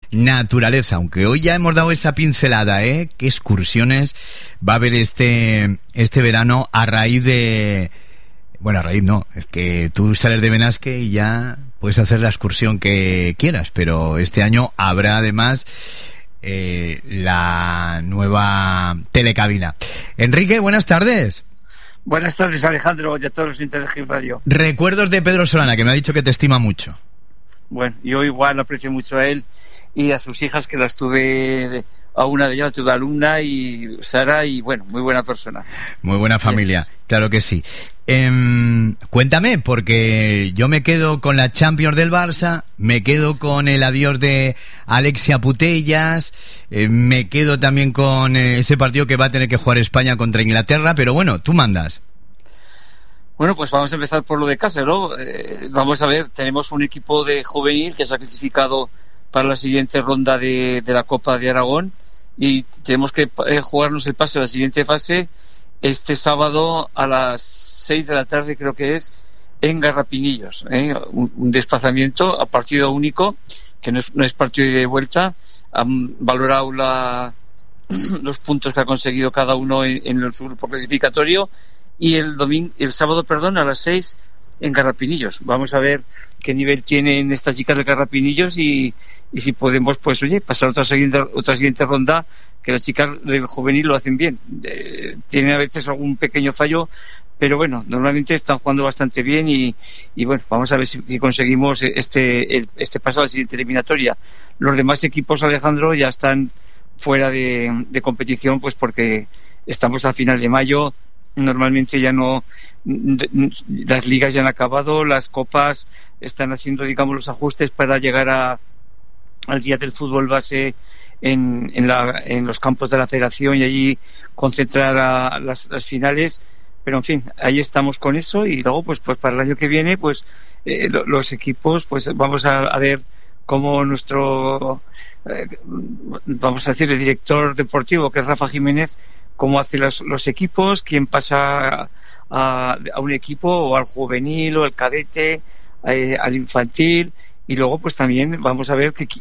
naturaleza, aunque hoy ya hemos dado esa pincelada, qué excursiones va a haber este verano a raíz de... Bueno, a raíz no, es que tú sales de Benasque y ya puedes hacer la excursión que quieras, pero este año habrá además la nueva telecabina. Enrique, buenas tardes. Buenas tardes, Alejandro, y a todos los oyentes de Gil Radio. Recuerdos de Pedro Solana, que me ha dicho que te estima mucho. Bueno, yo igual aprecio mucho a él y a sus hijas, que las tuve, a una de ellas la tuve alumna, y Sara, y bueno, muy buena persona. Muy buena familia, sí. Claro que sí. Cuéntame, porque yo me quedo con la Champions del Barça, me quedo con el adiós de Alexia Putellas, me quedo también con ese partido que va a tener que jugar España contra Inglaterra, pero bueno, tú mandas. Bueno, pues vamos a empezar por lo de casa, ¿no? Vamos a ver, tenemos un equipo de juvenil que se ha clasificado para la siguiente ronda de la Copa de Aragón, y tenemos que jugarnos el pase a la siguiente fase este sábado a las 6 de la tarde, creo que es, en Garrapinillos, un desplazamiento a partido único, que no es partido de vuelta. Han valorado los puntos que ha conseguido cada uno en su grupo clasificatorio, y el sábado, a las 6 en Garrapinillos. Vamos a ver qué nivel tienen estas chicas de Garrapinillos y si podemos, pues oye, pasar otra siguiente ronda, que las chicas del juvenil lo hacen bien. Tienen a veces algún pequeño fallo, pero bueno, normalmente están jugando bastante bien, y bueno, vamos a ver si conseguimos este paso a la siguiente eliminatoria. Los demás equipos, Alejandro, ya están fuera de competición, pues porque estamos a final de mayo. Normalmente ya no, las ligas ya han acabado, las copas están haciendo, digamos, los ajustes para llegar al día del fútbol base en los campos de la federación, y allí concentrar a las finales. Pero en fin, ahí estamos con eso, y luego pues para el año que viene pues los equipos, pues vamos a ver cómo nuestro vamos a decir el director deportivo, que es Rafa Jiménez, cómo hace los equipos, quién pasa a un equipo, o al juvenil, o al cadete, al infantil. Y luego pues también vamos a ver que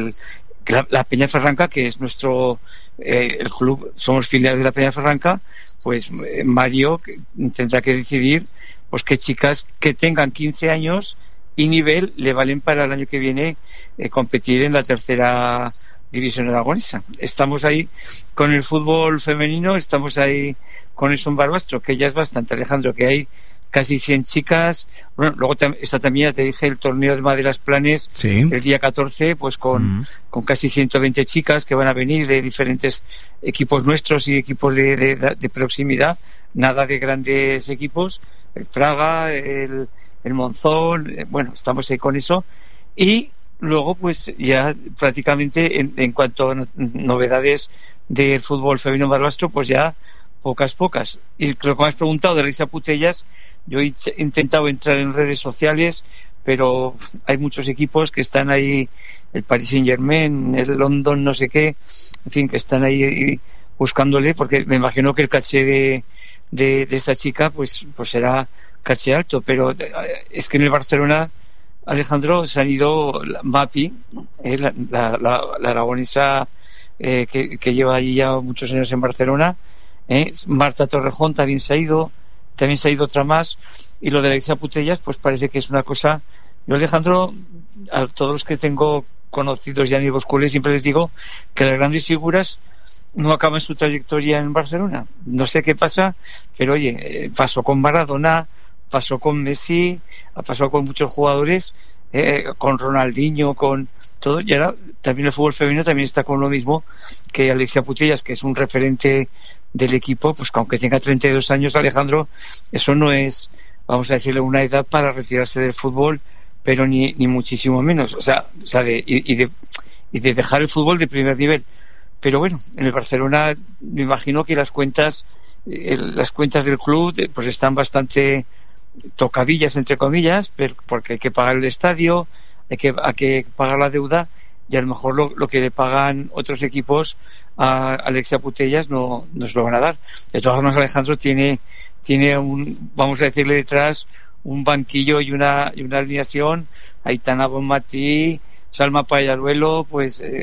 la Peñaferranca, que es nuestro el club, somos filiales de la Peñaferranca, pues Mario tendrá que decidir pues qué chicas que tengan 15 años y nivel le valen para el año que viene competir en la tercera división aragonesa. Estamos ahí con el fútbol femenino, estamos ahí con eso en Barbastro, que ya es bastante, Alejandro, que hay casi 100 chicas. Bueno, luego está también, ya te dije, el torneo de Maderas Planes, sí, el día 14, pues con casi 120 chicas que van a venir de diferentes equipos nuestros y equipos de proximidad, nada de grandes equipos, el Fraga, el Monzón, bueno, estamos ahí con eso. Y luego pues ya prácticamente en cuanto a novedades del fútbol femenino Barbastro, pues ya pocas. Y lo que me has preguntado de Alexia Putellas, yo he intentado entrar en redes sociales, pero hay muchos equipos que están ahí, el Paris Saint-Germain, el London no sé qué, en fin, que están ahí buscándole, porque me imagino que el caché de esta chica pues será caché alto. Pero es que en el Barcelona, Alejandro, se han ido Mapi, la aragonesa que lleva allí ya muchos años en Barcelona, Marta Torrejón también se ha ido otra más, y lo de Alexia Putellas pues parece que es una cosa. Yo, Alejandro, a todos los que tengo conocidos y amigos culés siempre les digo que las grandes figuras no acaban su trayectoria en Barcelona. No sé qué pasa, pero oye, pasó con Maradona, pasó con Messi, ha pasado con muchos jugadores, con Ronaldinho, con todo, y ahora también el fútbol femenino también está con lo mismo, que Alexia Putellas, que es un referente del equipo, pues aunque tenga 32 años, Alejandro, eso no es, vamos a decirle, una edad para retirarse del fútbol, pero ni muchísimo menos, o sea de dejar el fútbol de primer nivel. Pero bueno, en el Barcelona me imagino que las cuentas del club pues están bastante tocadillas, entre comillas, porque hay que pagar el estadio, hay que pagar la deuda, y a lo mejor lo que le pagan otros equipos a Alexia Putellas no nos lo van a dar. De todas formas, Alejandro tiene vamos a decirle detrás, un banquillo y una alineación, Aitana Bonmatí, Salma Payaruelo, pues